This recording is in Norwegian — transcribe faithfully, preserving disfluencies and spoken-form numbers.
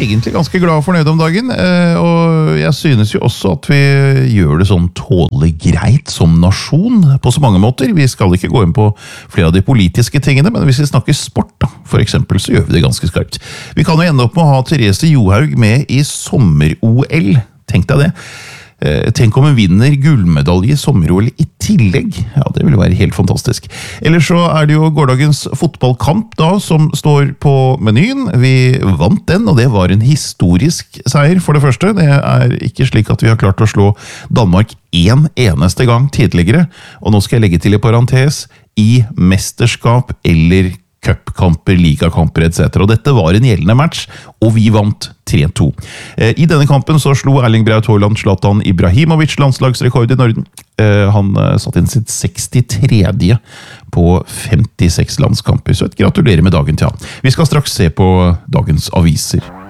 egentlig ganske glad og fornøyd om dagen, og jeg synes jo også at vi gjør det sånn tålelig greit som nasjon på så mange måter. Vi skal ikke gå inn på flere av de politiske tingene, men hvis vi snakker sport da, for eksempel, så gjør vi det ganske skarpt. Vi kan jo ende opp med å ha Therese Johaug med i sommer-O L, tenk deg det. Tenk om hun vinner gullmedalje i sommer-O L i tillegg. Ja, det ville være helt fantastisk. Ellers så er det jo gårdagens fotballkamp da, som står på menyen. Vi vant den, og det var en historisk seier for det første. Det er ikke slik at vi har klart å slå Danmark en eneste gang tidligere. Og nå skal jeg legge til i parentes, i mesterskap eller cupkamper, ligakamper et cetera. Og dette var en gjeldende match, og vi vant tre to. I denne kampen så slo Erling Braut Haaland Zlatan Ibrahimovic landslagsrekord i Norden. Han satt inn sitt sekstitredje på femtiseks landskamper, så et gratulerer med dagen til han. Vi skal straks se på dagens aviser.